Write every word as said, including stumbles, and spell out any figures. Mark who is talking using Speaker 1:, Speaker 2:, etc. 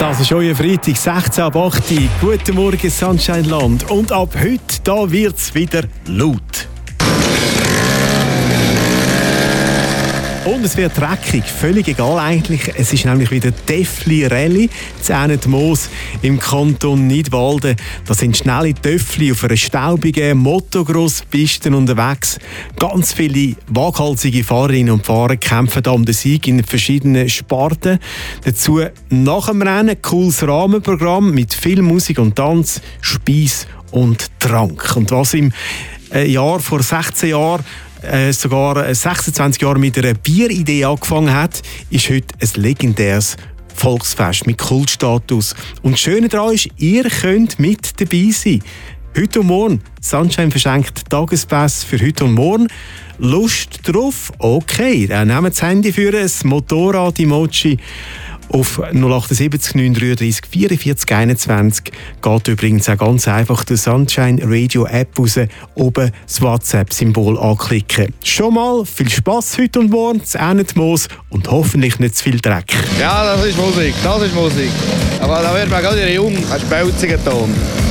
Speaker 1: Das ist euer Freitag, sechzehn ab acht. Guten Morgen, Sunshine Land. Und ab heute, da wird es wieder laut. Und es wird dreckig, völlig egal eigentlich. Es ist nämlich wieder Töffli Rallye. Zähnet Moos im Kanton Nidwalden. Da sind schnelle Töffli auf einer staubigen Motocross-Piste unterwegs. Ganz viele waghalsige Fahrerinnen und Fahrer kämpfen da um den Sieg in verschiedenen Sparten. Dazu nach dem Rennen cooles Rahmenprogramm mit viel Musik und Tanz, Speis und Trank. Und was im Jahr vor sechzehn Jahren Äh, sogar sechsundzwanzig Jahre mit einer Bieridee angefangen hat, ist heute ein legendäres Volksfest mit Kultstatus. Und das Schöne daran ist, ihr könnt mit dabei sein. Heute und morgen. Sunshine verschenkt Tagespass für heute und morgen. Lust drauf? Okay, dann nehmt das Handy für ein Motorrad-Emoji auf null acht sieben neun drei drei vier vier einundzwanzig. Geht übrigens auch ganz einfach der Sunshine Radio App raus, oben das WhatsApp-Symbol anklicken. Schon mal viel Spass heute und morgen, das Moos und hoffentlich nicht zu viel Dreck.
Speaker 2: Ja, das ist Musik, das ist Musik. Aber da wird man gerade jung, ein spelziger Ton.